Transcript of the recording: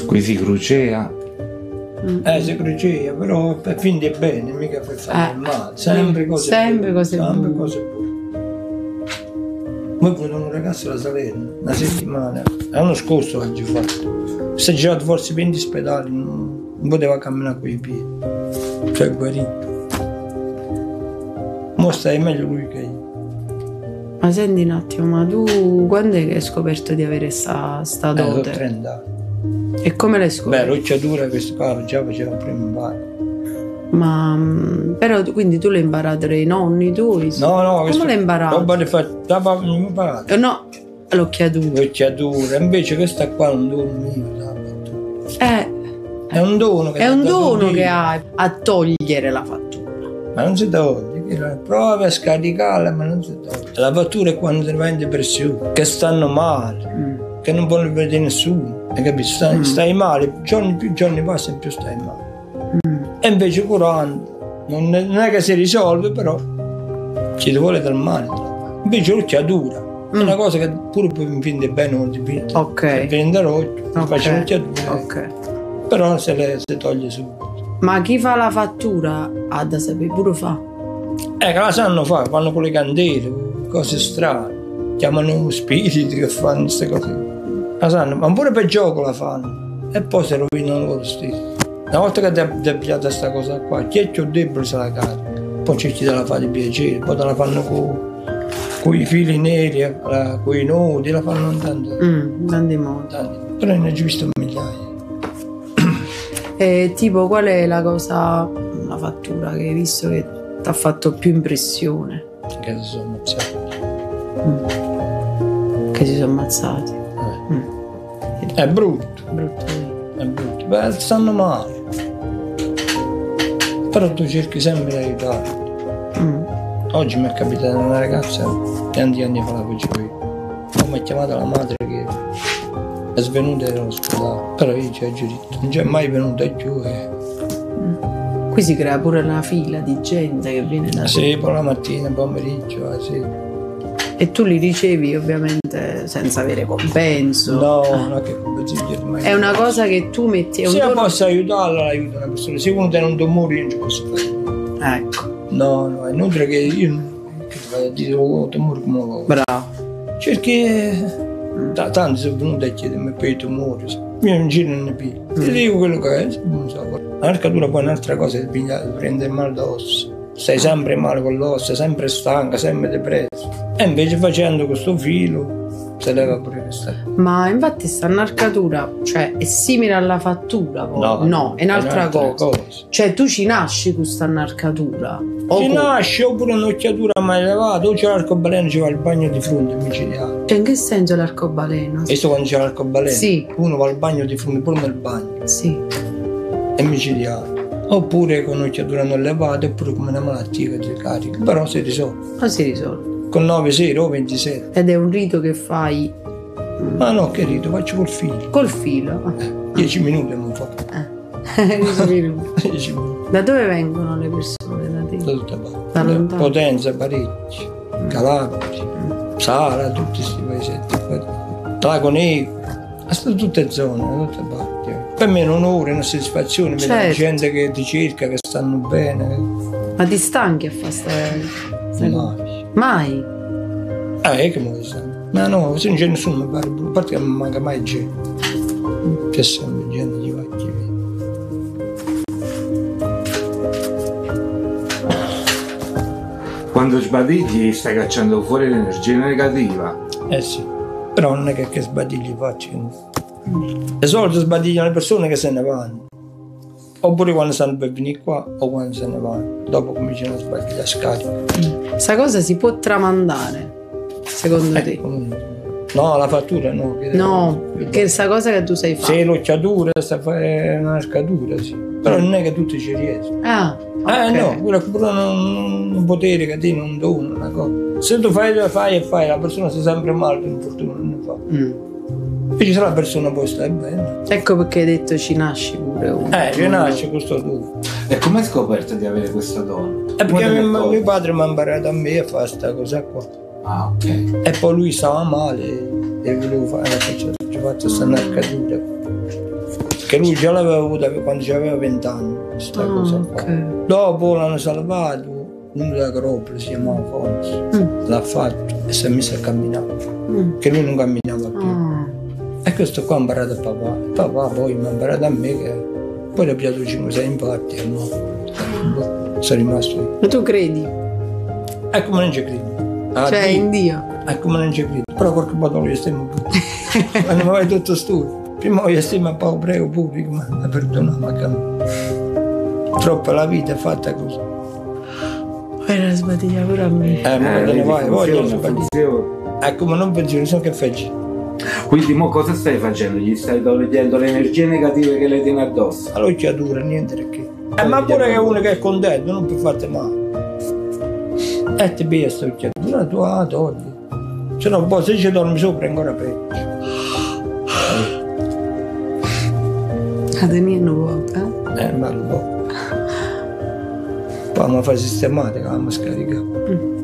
Qui si crucea. Si crucea, però per finire bene, mica per fare male. Sempre cose buone. Poi pure un ragazzo da Salerno, una settimana, l'anno scorso oggi fatto. Si è girato forse 20 ospedali, non poteva camminare con i piedi. Cioè guarito. Mo stai meglio lui che io. Ma senti un attimo, ma tu quando è che hai scoperto di avere sta dote? 30 anni. E come l'hai scoperto? L'occhiatura questo qua già faceva prima in bar. Ma però quindi tu l'hai imparato dai nonni tuoi? No, come l'hai imparato? Roba di fatta, non imparato. No, l'occhiatura. Invece questa qua è un dono mio. È un dono che hai a togliere la fattura. Ma non si toglie. Prova a scaricarla, ma non si toglie. La fattura è quando ti vai in depressione, che stanno male, che non vogliono vedere nessuno. Hai capito? Stai male, più giorni passano più stai male. E invece curando, non è che si risolve, però ci vuole dal male. Invece l'occhiatura è una cosa che pure puoi finire bene o dipinto. Ok. Viene dall'occhio, faccio l'occhiatura. Ok. Però se toglie subito. Ma chi fa la fattura ha da sapere pure fa. Che la sanno fare, fanno con le candele, cose strane. Chiamano spiriti che fanno queste cose. La sanno, ma pure per gioco la fanno. E poi si rovinano loro stessi. Una volta che ti è piaciuta questa cosa qua, chi è più debole se la carica. Poi c'è chi te la fa di piacere, poi te la fanno con i fili neri, con i nodi, la fanno in tanti modi. Però ne ho visto migliaia. E tipo, qual è la fattura che hai visto che ti ha fatto più impressione? Che si sono ammazzati. Che si sono ammazzati. È brutto. È brutto. Beh, stanno male. Però tu cerchi sempre di aiutare. Oggi mi è capitata una ragazza, tanti anni fa la facevo io. Poi mi ha chiamata la madre che è svenuta dall'ospedale. Però io ci ho giurito, non c'è mai venuta più. Qui si crea pure una fila di gente che viene da... Sì, poi la mattina, pomeriggio, sì. E tu li ricevi ovviamente senza avere compenso? No, non è che compenso. È una cosa che tu metti... Se io posso aiutarla, aiuto una persona. Se uno tiene un tumore io non ci posso fare. Ecco. No, è inutile che io vado a dire un tumore come lo... Bravo. Perché tanti sono venuti a chiedermi per i tumori. Io non giro ne piglio. Ti dico quello che è. Non so. L'arcatura poi è un'altra cosa che prende male d'ossa. Stai sempre male con l'ossa, sempre stanca, sempre depresso. E invece facendo questo filo si leva pure questa. Ma infatti sta narcatura, cioè è simile alla fattura poi? No, è un'altra cosa. Cioè tu ci nasci con questa narcatura? Ci nasci oppure un'occhiatura mai levata, o c'è l'arcobaleno, c'è il bagno di fronte micidiale. Cioè in che senso l'arcobaleno? E quando c'è l'arcobaleno? Sì. Uno va al bagno di fronte, pure nel bagno. Sì. È micidiale. Oppure con un'occhiatura non levata, oppure come una malattia che ti carica. Però si risolve. Ma si risolve? Con 9 sere o 27. Ed è un rito che fai? Ma no, che rito, faccio col filo. Col filo? 10 minuti non fa. 10 minuti. 10 minuti. Da dove vengono le persone da te? Da tutte parte. Da lontano? Potenza, Parecchi, Calabria, Sala, tutti questi paesetti. Lago Negro. Sono tutte zone, da tutte parti. Per me è un onore, una soddisfazione vedere la gente che ti cerca, che stanno bene. Ma ti stanchi a fare Mai? Che mi stanno. Ma no, se non c'è nessuno mi pare, a parte che non manca mai gente. C'è sempre gente di vecchi. Quando sbadigli stai cacciando fuori l'energia negativa. Sì, però non è che sbadigli faccio. Di solito sbadigliano le persone che se ne vanno. Oppure quando stanno per venire qua o quando se ne vanno. Dopo cominciano a sbagliare scarica. Questa cosa si può tramandare, secondo te? No, la fattura no. No, che questa cosa che tu sai fare. Se l'occhiatura, è un'arcatura, sì. Però non è che tutti ci riescono. Okay. No, quello è pure un potere che ti non dono, una cosa. Se tu fai, la persona sta sempre male, per fortuna non ne fa. Invece se la persona poi sta bene. Ecco perché hai detto ci nasci pure uno. Ci nasce questo dono. E come hai scoperto di avere questo dono? Perché mio padre mi ha imparato a me a fare questa cosa qua. Ok. E poi lui stava male e volevo fare, ci ho fatto questa narcatura. Che lui già l'aveva avuta quando aveva 20 anni, questa cosa qua. Dopo l'hanno salvato, uno da Agropoli, si chiamava Fonso, l'ha fatto e si è messo a camminare, che lui non camminava più. E questo qua ha imparato a papà. Papà poi mi ha imparato a me, che poi l'ho piaciuto 5-6 infatti, e no, sono rimasto io. Ma tu credi? E come non ci credo. Cioè in Dio? E come non ci credo. Però qualche volta lo stiamo pure. Quando mi vai tutto studio. Prima io stiamo a Paolo prego pubblico, ma perdona, ma troppo la vita è fatta così. Era sbadiglia pure a me. Ma ne vai, voglio funziona. come non funziona, so che faccio. Quindi mo cosa stai facendo? Gli stai togliendo le energie negative che le tieni addosso? All'occhiatura, niente perché. Ma pure che uno che è contento, non può farti male. E ti pia sta occhiatura, tu la togli. Se no poi se ci dormi sopra è ancora peggio. La teniamo poco, Ma lo può. Poi mi fa sistematica, la mi scarica.